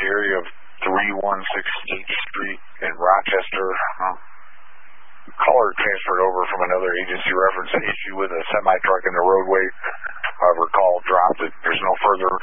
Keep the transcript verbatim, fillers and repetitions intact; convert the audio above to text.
the area of three one six eighth Street in Rochester. Huh. Caller transferred over from another agency reference an issue with a semi-truck in the roadway. However, call dropped it. There's no further